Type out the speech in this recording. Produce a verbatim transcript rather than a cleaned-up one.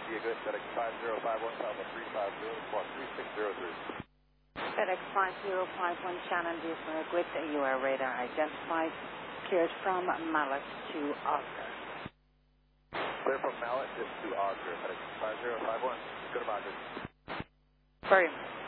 be a good FedEx five zero five one, Papa three five zero, squawk three six zero three. FedEx five zero five one, Shannon, Deer Grit, U R radar identified, cleared from Mallet to Oscar. Clear from Mallet to Oscar, FedEx five zero five one, good Roger. Very